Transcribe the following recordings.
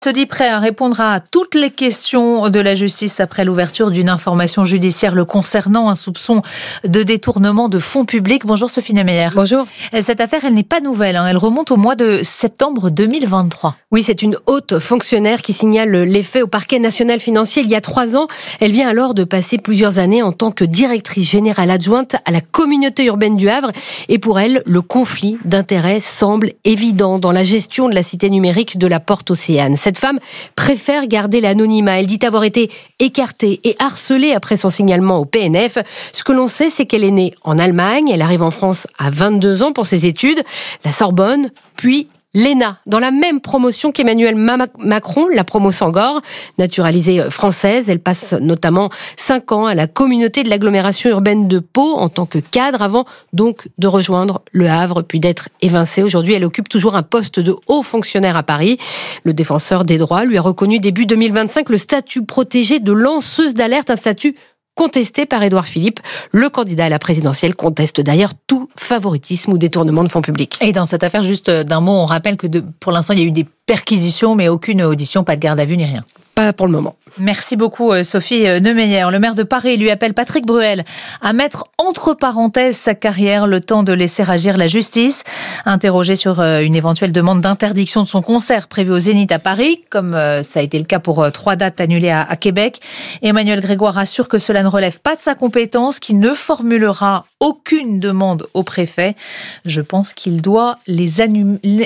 Se dit prêt à répondre à toutes les questions de la justice après l'ouverture d'une information judiciaire le concernant, un soupçon de détournement de fonds publics. Bonjour Sophie Neumeyer. Bonjour. Cette affaire, elle n'est pas nouvelle, elle remonte au mois de septembre 2023. Oui, c'est une haute fonctionnaire qui signale les faits au parquet national financier il y a 3 ans. Elle vient alors de passer plusieurs années en tant que directrice générale adjointe à la communauté urbaine du Havre. Et pour elle, le conflit d'intérêts semble évident dans la gestion de la cité numérique de la Porte Océane. Cette femme préfère garder l'anonymat. Elle dit avoir été écartée et harcelée après son signalement au PNF. Ce que l'on sait, c'est qu'elle est née en Allemagne. Elle arrive en France à 22 ans pour ses études, la Sorbonne, puis l'ENA, dans la même promotion qu'Emmanuel Macron, la promo Sangor, naturalisée française. Elle passe notamment 5 ans à la communauté de l'agglomération urbaine de Pau en tant que cadre, avant donc de rejoindre le Havre, puis d'être évincée. Aujourd'hui, elle occupe toujours un poste de haut fonctionnaire à Paris. Le défenseur des droits lui a reconnu début 2025 le statut protégé de lanceuse d'alerte, un statut contesté par Édouard Philippe. Le candidat à la présidentielle conteste d'ailleurs tout favoritisme ou détournement de fonds publics. Et dans cette affaire, juste d'un mot, on rappelle que pour l'instant, il y a eu des perquisitions, mais aucune audition, pas de garde à vue ni rien. Pas pour le moment. Merci beaucoup Sophie Neumeyer. Le maire de Paris lui appelle Patrick Bruel à mettre entre parenthèses sa carrière, le temps de laisser agir la justice. Interrogé sur une éventuelle demande d'interdiction de son concert prévu au Zénith à Paris, comme ça a été le cas pour 3 dates annulées à Québec, Emmanuel Grégoire assure que cela ne relève pas de sa compétence, qu'il ne formulera aucune demande au préfet. Je pense qu'il doit les annuler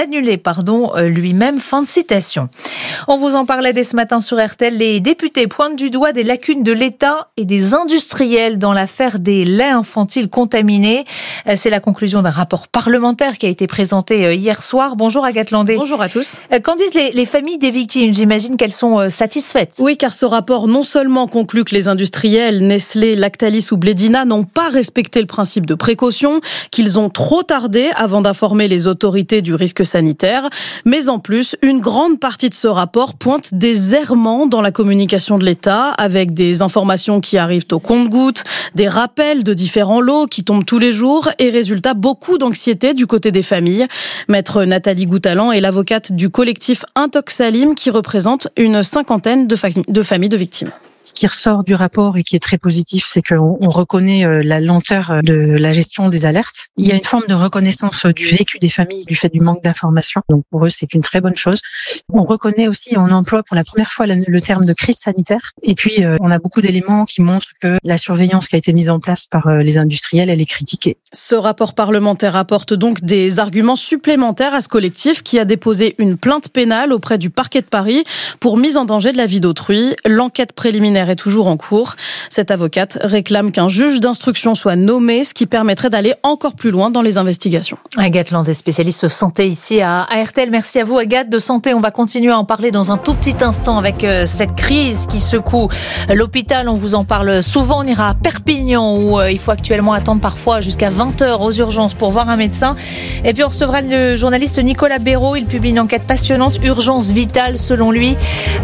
lui-même. Fin de citation. On vous en parlait dès ce matin sur RTL. Les députés pointent du doigt des lacunes de l'État et des industriels dans l'affaire des laits infantiles contaminés. C'est la conclusion d'un rapport parlementaire qui a été présenté hier soir. Bonjour Agathe Landé. Bonjour à tous. Qu'en disent les familles des victimes ? J'imagine qu'elles sont satisfaites. Oui, car ce rapport non seulement conclut que les industriels Nestlé, Lactalis ou Blédina n'ont pas respecté le principe de précaution, qu'ils ont trop tardé avant d'informer les autorités du risque sanitaire, mais en plus, une grande partie de ce rapport pointe des errements dans la communication de l'État, avec des informations qui arrivent au compte-gouttes, des rappels de différents lots qui tombent tous les jours, et résultat, beaucoup d'anxiété du côté des familles. Maître Nathalie Goutalan est l'avocate du collectif Intox-Salim, qui représente une 50aine de familles de victimes. Ce qui ressort du rapport et qui est très positif, c'est qu'on reconnaît la lenteur de la gestion des alertes. Il y a une forme de reconnaissance du vécu des familles du fait du manque d'informations. Donc pour eux, c'est une très bonne chose. On reconnaît aussi, on emploie pour la première fois le terme de crise sanitaire. Et puis, on a beaucoup d'éléments qui montrent que la surveillance qui a été mise en place par les industriels, elle est critiquée. Ce rapport parlementaire apporte donc des arguments supplémentaires à ce collectif qui a déposé une plainte pénale auprès du parquet de Paris pour mise en danger de la vie d'autrui. L'enquête préliminaire est toujours en cours. Cette avocate réclame qu'un juge d'instruction soit nommé, ce qui permettrait d'aller encore plus loin dans les investigations. Agathe Landé, spécialiste santé ici à RTL. Merci à vous Agathe. De santé, on va continuer à en parler dans un tout petit instant avec cette crise qui secoue l'hôpital. On vous en parle souvent. On ira à Perpignan où il faut actuellement attendre parfois jusqu'à 20h aux urgences pour voir un médecin. Et puis on recevra le journaliste Nicolas Béraud. Il publie une enquête passionnante, Urgence vitale. Selon lui,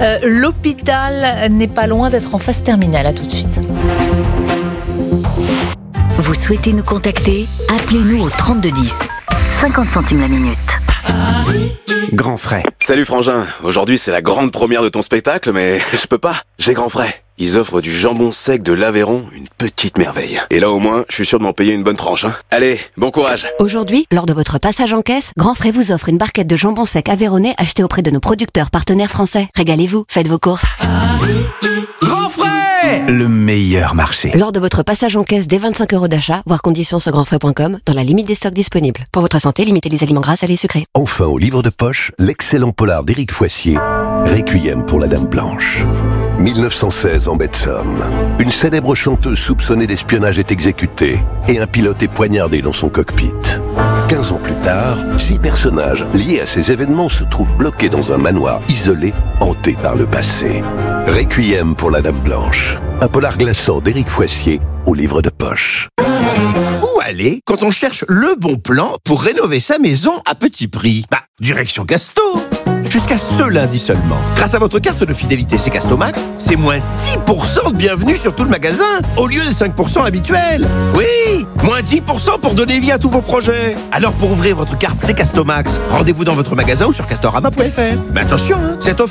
l'hôpital n'est pas loin d'être en phase terminale. À tout de suite. Vous souhaitez nous contacter ? Appelez-nous au 3210. 50 centimes la minute. Grand frais. Salut Frangin, aujourd'hui c'est la grande première de ton spectacle, mais je peux pas, j'ai Grand frais. Ils offrent du jambon sec de l'Aveyron, une petite merveille. Et là au moins, je suis sûr de m'en payer une bonne tranche. Allez, bon courage. Aujourd'hui, lors de votre passage en caisse, Grand Frais vous offre une barquette de jambon sec aveyronnais achetée auprès de nos producteurs partenaires français. Régalez-vous, faites vos courses. Grand frais, le meilleur marché. Lors de votre passage en caisse dès 25 € d'achat, voir conditions sur grandfrais.com, dans la limite des stocks disponibles. Pour votre santé, limitez les aliments gras, salés et sucrés. Enfin au livre de poche, l'excellent polar d'Éric Foissier, Requiem pour la Dame Blanche. 1916 en Baie-de-Somme. Une célèbre chanteuse soupçonnée d'espionnage est exécutée et un pilote est poignardé dans son cockpit. 15 ans plus tard, 6 personnages liés à ces événements se trouvent bloqués dans un manoir isolé, hanté par le passé. Requiem pour la Dame Blanche. Un polar glaçant d'Éric Foissier au livre de poche. Où aller quand on cherche le bon plan pour rénover sa maison à petit prix ? Direction Casto. Jusqu'à ce lundi seulement. Grâce à votre carte de fidélité Castomax, c'est moins 10% de bienvenue sur tout le magasin, au lieu des 5% habituels. Oui, moins 10% pour donner vie à tous vos projets. Alors pour ouvrir votre carte Castomax, rendez-vous dans votre magasin ou sur castorama.fr. Mais attention, cette offre